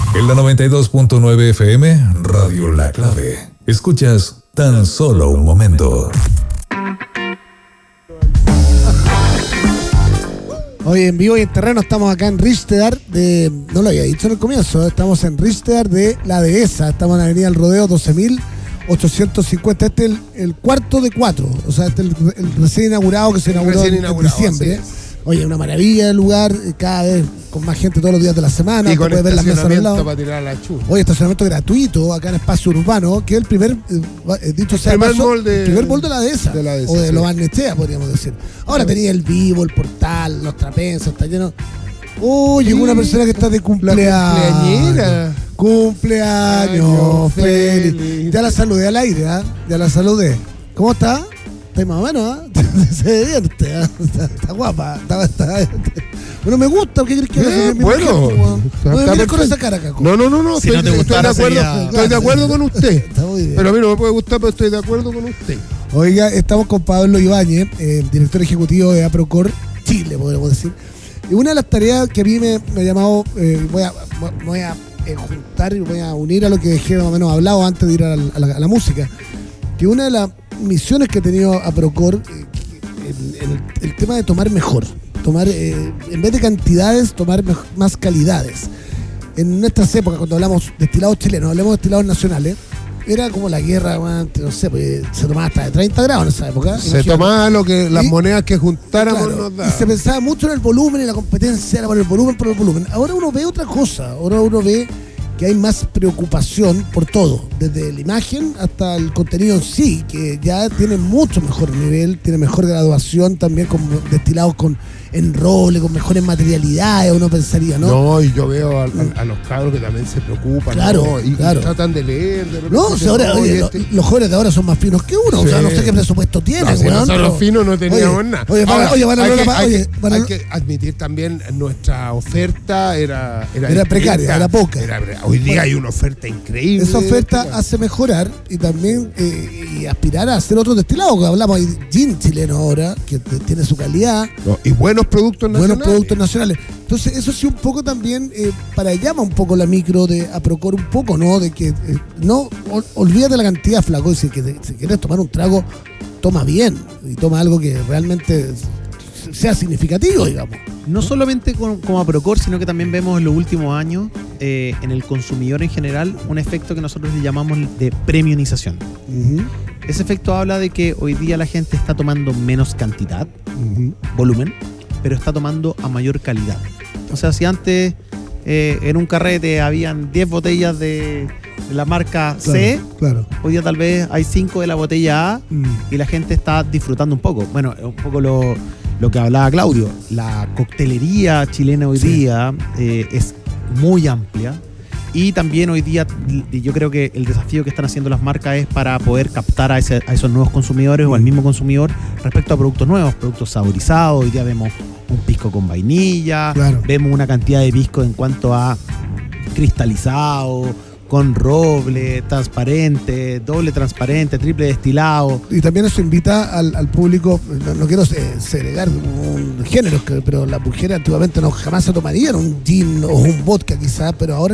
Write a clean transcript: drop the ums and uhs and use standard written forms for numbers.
En la 92.9 FM, Radio La Clave. Escuchas Tan Solo un Momento. Hoy en vivo y en terreno estamos acá en Ristear de... No lo había dicho en el comienzo, estamos en Ristear de La Dehesa. Estamos en la avenida El Rodeo 12.850. Este es el cuarto de 4. O sea, este es el recién inaugurado que se inauguró en diciembre. Oye, una maravilla el lugar, cada vez con más gente todos los días de la semana. Y con puedes ver las mesas al lado. para tirar a la chuva. Oye, estacionamiento gratuito acá en Espacio Urbano, que es el primer, dicho sea primer paso, mall de La Dehesa. De La Dehesa, o de sí. Lo Barnechea, podríamos decir. Ahora tenía el Vivo, el Portal, los Trapenses, está lleno. Oh, llegó una persona que está de cumpleaños. La Cumpleaños feliz. Ya la saludé al aire, ¿ah? Ya la saludé. ¿Cómo está? Está más o menos, ¿ah? Se divierte, ¿ah? Está guapa. Bueno, me gusta. ¿Qué crees que haga? Bueno. No me mires con esa cara, Caco. No. Si Estoy no te de gustara, acuerdo. sería- Estoy de acuerdo con usted. Está muy bien. Pero a mí no me puede gustar, pero estoy de acuerdo con usted. Oiga, estamos con Pablo Ibáñez, director ejecutivo de APROCOR Chile, podríamos decir. Y una de las tareas que a mí me ha llamado, voy a juntar y voy a unir a lo que dejé más o menos hablado antes de ir a la música, que una de las misiones que ha tenido APROCOR, el tema de tomar mejor, en vez de cantidades, tomar más calidades. En nuestras épocas, cuando hablamos de destilados chilenos, hablamos de destilados nacionales, era como la guerra, no sé, pues, se tomaba hasta de 30 grados en esa época. Se tomaba las Y- monedas que juntáramos Claro, nos y daban. se pensaba mucho en el volumen y la competencia era por el volumen. Ahora uno ve otra cosa. Ahora uno ve que hay más preocupación por todo, desde la imagen hasta el contenido en sí, que ya tiene mucho mejor nivel, tiene mejor graduación también, con destilados con enroble, con mejores materialidades, uno pensaría, ¿no? No, y yo veo a los cabros que también se preocupan, Claro, ¿no? Y claro. tratan de leer. De repente No, o dicen, sea, ahora, oye, este- los jóvenes de ahora son más finos que uno, o sea, Sí. no sé qué presupuesto tienen, No, si weón, nosotros pero- finos no teníamos nada. Oye, van a Ahora, hablar hay hay que admitir también nuestra oferta era precaria, distinta. era poca. Hoy día Bueno, hay una oferta increíble. esa oferta Bueno. hace mejorar y también y aspirar a hacer otros destilados, que hablamos de gin chileno ahora, que tiene su calidad, No, y buenos productos nacionales. buenos productos nacionales. Entonces eso sí un poco también para llama un poco la micro de APROCOR un poco, ¿no? De que olvídate la cantidad, flaco, y si quieres tomar un trago, toma bien y toma algo que realmente sea significativo, digamos. No solamente como APROCOR, sino que también vemos en los últimos años en el consumidor en general un efecto que nosotros le llamamos de premiumización. Ese efecto habla de que hoy día la gente está tomando menos cantidad, volumen, pero está tomando a mayor calidad. O sea, si antes en un carrete habían 10 botellas de la marca C, Claro. hoy día tal vez hay 5 de la botella A y la gente está disfrutando un poco. Bueno, un poco lo que hablaba Claudio. La coctelería chilena hoy día es muy amplia. Y también hoy día yo creo que el desafío que están haciendo las marcas es para poder captar a esos nuevos consumidores o al mismo consumidor respecto a productos nuevos, productos saborizados. Hoy día vemos un pisco con vainilla, Claro. vemos una cantidad de pisco en cuanto a cristalizado, con roble, transparente, doble transparente, triple destilado. Y también eso invita al público, no quiero segregar un género, pero las mujeres antiguamente jamás se tomarían un gin o un vodka quizás, pero ahora